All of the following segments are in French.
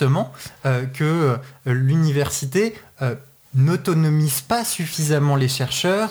justement que l'université n'autonomise pas suffisamment les chercheurs,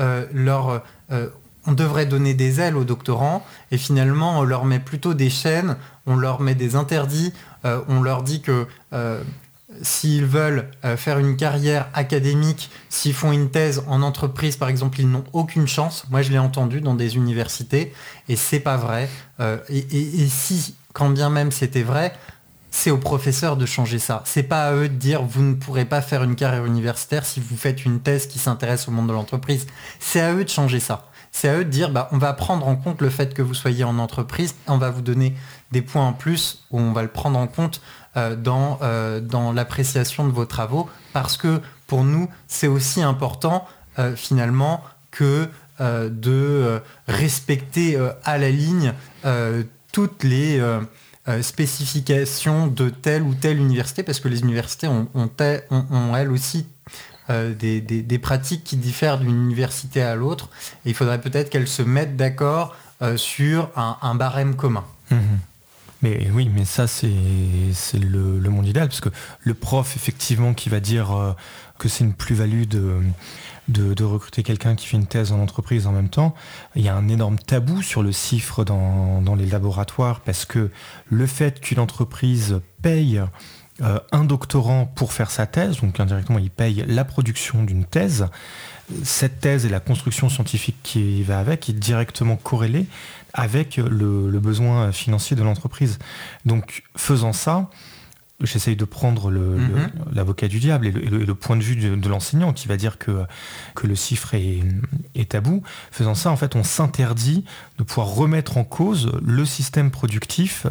on devrait donner des ailes aux doctorants et finalement on leur met plutôt des chaînes, on leur met des interdits, on leur dit que s'ils veulent faire une carrière académique, s'ils font une thèse en entreprise par exemple, ils n'ont aucune chance. Moi je l'ai entendu dans des universités et c'est pas vrai. Et si, quand bien même c'était vrai, c'est aux professeurs de changer ça. C'est pas à eux de dire vous ne pourrez pas faire une carrière universitaire si vous faites une thèse qui s'intéresse au monde de l'entreprise. C'est à eux de changer ça. C'est à eux de dire on va prendre en compte le fait que vous soyez en entreprise, on va vous donner des points en plus, ou on va le prendre en compte dans l'appréciation de vos travaux, parce que pour nous, c'est aussi important finalement que de respecter à la ligne toutes les spécifications de telle ou telle université, parce que les universités ont elles aussi des pratiques qui diffèrent d'une université à l'autre, et il faudrait peut-être qu'elles se mettent d'accord sur un barème commun. Mmh. Mais oui, mais ça c'est le monde idéal, parce que le prof effectivement qui va dire que c'est une plus-value de recruter quelqu'un qui fait une thèse en entreprise en même temps, il y a un énorme tabou sur le CIFRE dans les laboratoires, parce que le fait qu'une entreprise paye un doctorant pour faire sa thèse, donc indirectement il paye la production d'une thèse, cette thèse et la construction scientifique qui va avec est directement corrélée avec le besoin financier de l'entreprise. Donc faisant ça, j'essaye de prendre l'avocat du diable et le point de vue de l'enseignant qui va dire que le CIFRE est tabou. Faisant ça, en fait, on s'interdit de pouvoir remettre en cause le système productif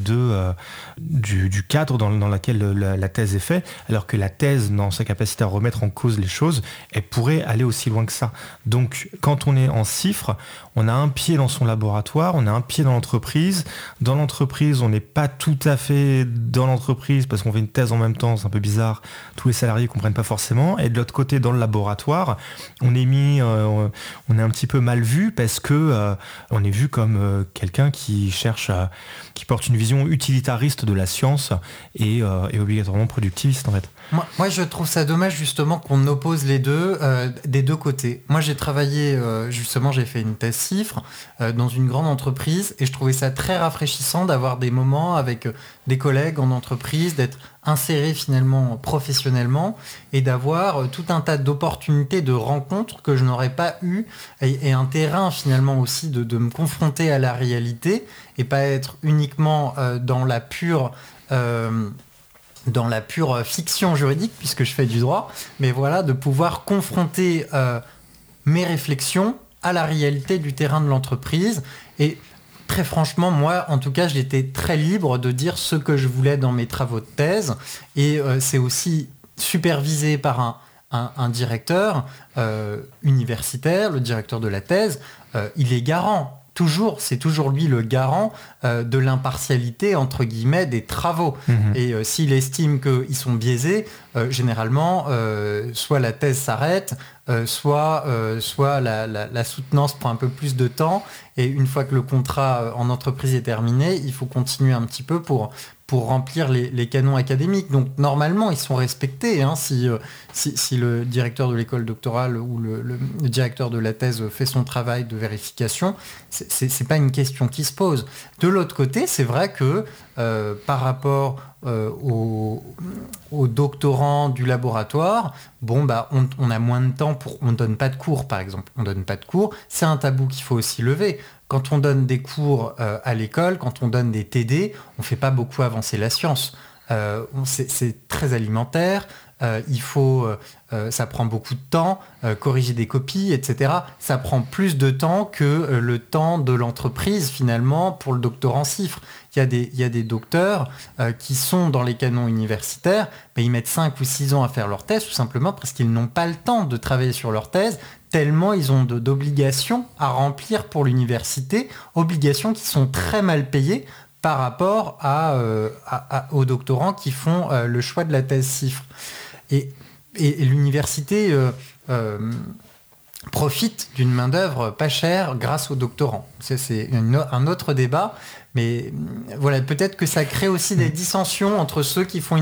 du cadre dans lequel la thèse est faite, alors que la thèse, dans sa capacité à remettre en cause les choses, elle pourrait aller aussi loin que ça. Donc, quand on est en CIFRE, on a un pied dans son laboratoire, on a un pied dans l'entreprise. Dans l'entreprise, on n'est pas tout à fait dans l'entreprise parce qu'on fait une thèse en même temps, c'est un peu bizarre. Tous les salariés ne comprennent pas forcément. Et de l'autre côté, dans le laboratoire, on est on est un petit peu mal vu parce que on est vu comme quelqu'un qui qui porte une vision utilitariste de la science et obligatoirement productiviste en fait. Moi, je trouve ça dommage justement qu'on oppose les deux des deux côtés. Moi, j'ai travaillé, justement, j'ai fait une thèse CIFRE dans une grande entreprise et je trouvais ça très rafraîchissant d'avoir des moments avec des collègues en entreprise, d'être inséré finalement professionnellement et d'avoir tout un tas d'opportunités de rencontres que je n'aurais pas eu et un terrain finalement aussi de me confronter à la réalité et pas être uniquement dans la pure fiction juridique, puisque je fais du droit, mais voilà, de pouvoir confronter mes réflexions à la réalité du terrain de l'entreprise. Et très franchement, moi, en tout cas, j'étais très libre de dire ce que je voulais dans mes travaux de thèse. Et c'est aussi supervisé par un directeur universitaire, le directeur de la thèse. Il est garant. C'est toujours lui le garant de l'impartialité, entre guillemets, des travaux. Et s'il estime qu'ils sont biaisés, généralement, soit la thèse s'arrête, soit la soutenance prend un peu plus de temps. Et une fois que le contrat en entreprise est terminé, il faut continuer un petit peu pour remplir les canons académiques. Donc normalement, ils sont respectés. Hein, si le directeur de l'école doctorale ou le directeur de la thèse fait son travail de vérification, c'est pas une question qui se pose. De l'autre côté, c'est vrai que par rapport aux doctorants du laboratoire, on a moins de temps on donne pas de cours, par exemple. On donne pas de cours. C'est un tabou qu'il faut aussi lever. Quand on donne des cours à l'école, quand on donne des TD, on fait pas beaucoup avancer la science. C'est très alimentaire. Ça prend beaucoup de temps, corriger des copies, etc. Ça prend plus de temps que le temps de l'entreprise, finalement, pour le doctorant CIFRE. Il y a des docteurs qui sont dans les canons universitaires, mais ils mettent 5 ou 6 ans à faire leur thèse, tout simplement parce qu'ils n'ont pas le temps de travailler sur leur thèse, tellement ils ont d'obligations à remplir pour l'université, obligations qui sont très mal payées par rapport aux doctorants qui font le choix de la thèse CIFRE. Et l'université profitent d'une main-d'œuvre pas chère grâce aux doctorants. C'est un autre débat, mais voilà, peut-être que ça crée aussi des dissensions entre ceux qui font